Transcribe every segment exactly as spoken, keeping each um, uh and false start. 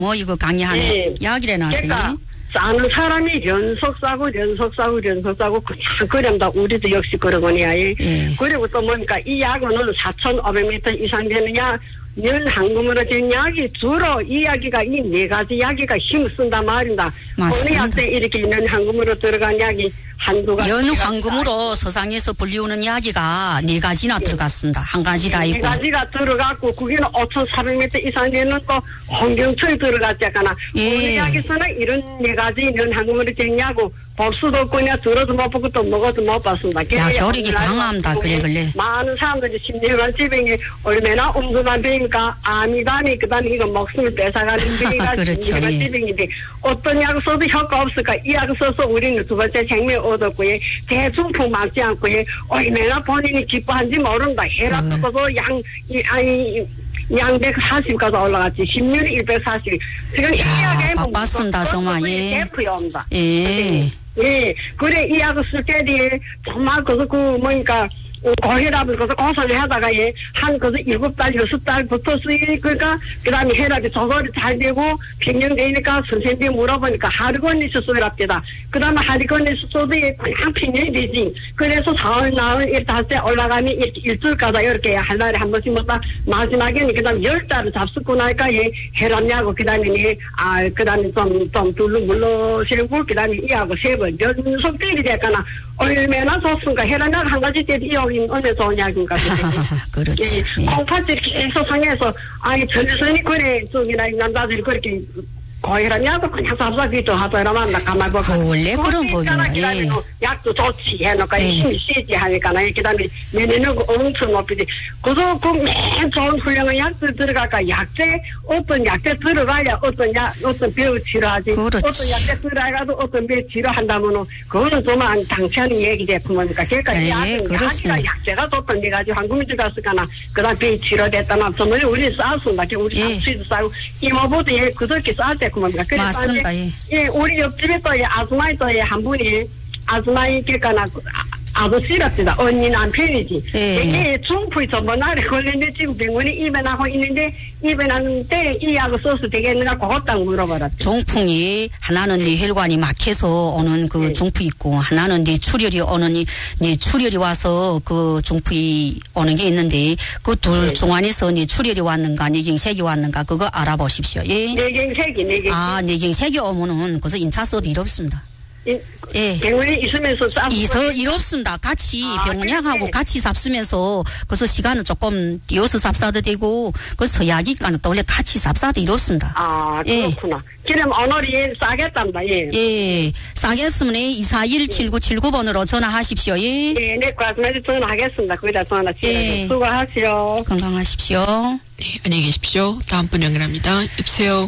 뭐 이거 강의하는 예. 약이래 나세요. 그러니까 싸는 사람이 연속 싸고 연속 싸고 연속 싸고 그냥 그런다. 우리도 역시 그러거니와. 예. 예. 그리고 또 뭡니까 이 약은 사천오백 미터 이상 되는 약 연 한금으로 된 약이 주로 이 약이가 이 네 가지 약이가 힘을 쓴단 말입니다. 어느 약대 이렇게 연 한금으로 들어간 약이 한두 가지. 연 황금으로 서상에서 불리우는 이야기가 네 가지나 예. 들어갔습니다. 한 가지 다 있고. 네 가지가 들어갔고 그게는 오천사백 미터 이상 되는 또 환경초에 들어갔잖아. 예. 어느 약에서는 이런 네 가지 연 한금으로 된 약고 볼 수도 없고 그냥 들어도 못 보고 또 먹어도 못 봤습니다. 야, 효력이 강합니다. 그래 그래. 많은 사람들이 심혈관 질병이 얼마나 엄중한 병이니까 암이다니 그다음에 이거 목숨을 뺏어가는 병이가 그렇죠. 심혈관 예. 질병인데 어떤 약을 써도 효과 없을까 이 약을 써서 우리는 두 번째 생명 얻었고 예. 대중풍 맞지 않고 예. 얼마나 본인이 기뻐한지 모른다. 혈압도 써서 양 이, 아니 양 백사십까지 올라갔지. 십률이 일백사십. 지금 이 약에 뭐 바빴습니다. 정말 예. 대표에 옵니다. 예. 예, 그래, 이 약을 쓸 때에, 정말, 그거, 그, 뭐니까, 고혈압을 그래서 고소를 하다가, 예, 한, 그래서 일곱 달, 여섯 달부터 쓰이니까, 그 다음에 혈압이 조절이 잘 되고, 평년되니까 선생님이 물어보니까 하루건리스 쓰랍니다. 그 다음에 하루건리스 써도 그냥 평년이 되지. 그래서 사흘, 나흘, 이렇게 다시 올라가면 이렇게 일주일까지 이렇게 한 달에 한 번씩 먹다, 마지막에는 그 다음에 열 달을 잡수고 나니까, 예, 혈압약고, 그 다음에, 예, 아, 그 다음에 좀, 좀, 둘러 물러시고, 그 다음에 이하고 세 번, 연속 때리 됐거나, 얼마나 좋습니까? 혈압약 한 가지 때리 이용이 어느 좋은 약인가. 그렇지. 예, 콩팥이 계속 상해서, 아니, 전선이 그래, 저기나, 남자들이 그렇게, 고혈압약도 그냥 삽삽이도 하더라만, 나 가만히 보고. 그 원래 그런 법이야. 예. 약도 좋지, 해놓고, 예. 힘이 세지 하니까, 그 다음에, 내내는 거 엄청 높이지. 그래서 그맨 좋은 훌륭한 약들 들어갈까, 약제, 어떤 약제 들어가야 어떤 약, 어떤 병을 치료하지. 그렇지. 어떤 약제 들어가도 어떤 병 치료한다면은, 그거는 정말 당치하는 얘기 제품이니까. 그러니까 예, 이 약은 약이가 약제가 좋던 데 가지고 한국에 들어갔을까나, 그 다음 병이 치료됐다나, 정말 우리 싸웠습니다. 우리 예. 상수도 싸우고, 이모부도 예, 그렇게 싸울 때 그만입니다. 맞습니다. 예. 예, 우리 옆집에 또 예, 아줌마이 또 예, 한 분이 아줌마이 그니까나 아버지랍니다. 언니 남편이지. 예. 이게 중풍이 전번 날에 걸렸는데 지금 병원에 입원하고 있는데 입원하는데 이 약을 써서 되겠는가 그것당 물어봐라. 중풍이 하나는 네 혈관이 막혀서 오는 그 네. 중풍이 있고 하나는 네 출혈이 오는 네 출혈이 와서 그 중풍이 오는 게 있는데 그 둘 네. 중 안에서 네 출혈이 왔는가 뇌경색이 왔는가 그거 알아보십시오. 예. 뇌경색이 뇌경색. 아 뇌경색이 오면은 그래서 인차 써도 일 없습니다. 이, 예. 병원에 있으면서 싸우고 이서 일 없습니다. 같이 아, 병원약하고 그래. 같이 잡수면서 그래서 시간은 조금 띄어서 잡사도 되고 그래서 서약이니까는 또 원래 같이 잡사도 일 없습니다. 아 예. 그렇구나. 그럼 오늘이 싸겠답니다. 예. 예. 싸겠으면 이사일 칠구칠구 번으로 전화하십시오. 예. 예, 네, 과스마지 전화하겠습니다. 거기다 전화 예. 수고하시오. 건강하십시오. 네, 안녕히 계십시오. 다음 분 연결합니다. 여보세요.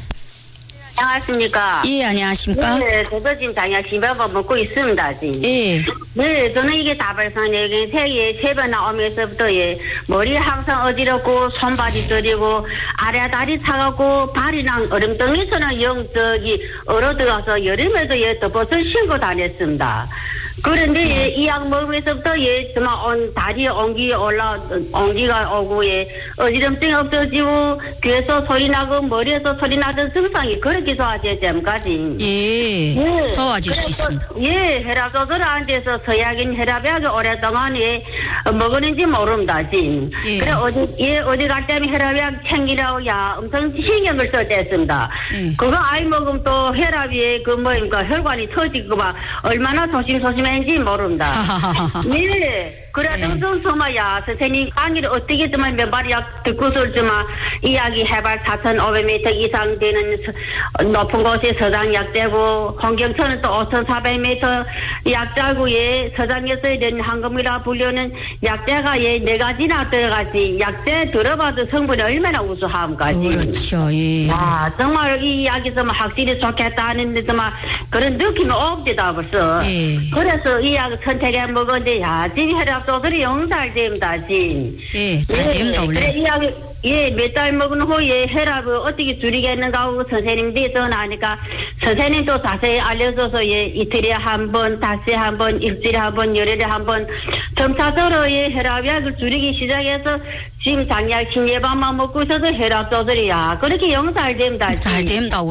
안녕하십니까. 예, 안녕하십니까. 네, 저도 지금 장약 신발바 먹고 있습니다, 지금. 예. 네, 저는 이게 다발상 뇌경색이 세번 나오면서부터 예, 머리 항상 어지럽고 손발이 저리고 아래 다리 차갑고 발이랑 얼음덩이처럼 영 저기 얼어 들어가서 여름에도 예, 덮어서 신고 다녔습니다. 그런데 예, 이 약 먹으면서부터 예, 정말 온 다리에 온기 올라 온기가 오고 예, 어지럼증이 없어지고 귀에서 소리 나고 머리에서 소리 나던 증상이 그렇게 좋아지지까지. 예. 예. 좋아질 수 그래서, 있습니다. 예, 혈압 조절 안 돼서 서약인 혈압약을 오랫동안 예, 먹었는지 모릅니다, 지금. 예. 그래, 어디, 예, 어디 갈 때면 혈압약 챙기라고, 야, 엄청 신경을 쓸 때 했습니다. 예. 그거 아이 먹으면 또 혈압이 그 뭐입니까, 혈관이 터지고 막 얼마나 조심조심했는지 모릅니다. 예. 그래도 좀 정말야 선생님 강의를 어떻게 정말 몇 마리 약 듣고서 정말 이야기 해발 사천오백 미터 이상 되는 높은 곳에 서장 약대고 홍경천은 또 오천사백 미터 약자구에 서장에서 이런 황금이라 불리는 약재가 예, 네 가지나 들어가지 약재 들어봐도 성분이 얼마나 우수함까지. 그렇죠. 예. 야, 정말 이 이야기 정말 확실히 좋겠다 하는데 정말 그런 느낌이 없지다 벌써. 예. 그래서 이 약 선택해 먹었는데 야, 지금 혈압 조절이 영살 됩니다, 진. 예, 잘 됩니다, 원래. 그래, 이 약, 예, 몇 달 먹은 후에 혈압을 어떻게 줄이겠는가 하고 선생님들이 전화하니까 선생님도 자세히 알려줘서 예, 이틀에 한 번, 다시 한 번, 일주일에 한 번, 열흘에 한 번 점차적으로 예, 혈압약을 줄이기 시작해서 지금 장약 신예방만 먹고 있어도 혈압 조절이야. 그렇게 영 잘 됩니다. 잘 됩니다.